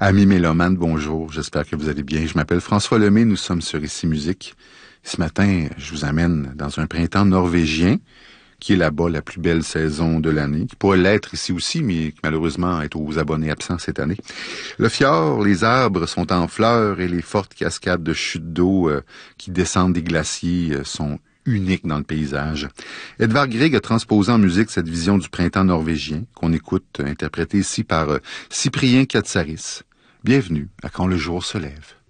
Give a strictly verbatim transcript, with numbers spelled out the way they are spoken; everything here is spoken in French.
Amis mélomanes, bonjour, j'espère que vous allez bien. Je m'appelle François Lemay, nous sommes sur Ici Musique. Ce matin, je vous amène dans un printemps norvégien, qui est là-bas la plus belle saison de l'année, qui pourrait l'être ici aussi, mais qui malheureusement est aux abonnés absents cette année. Le fjord, les arbres sont en fleurs et les fortes cascades de chutes d'eau euh, qui descendent des glaciers euh, sont uniques dans le paysage. Edvard Grieg a transposé en musique cette vision du printemps norvégien, qu'on écoute euh, interprétée ici par euh, Cyprien Katsaris. Bienvenue à Quand le jour se lève.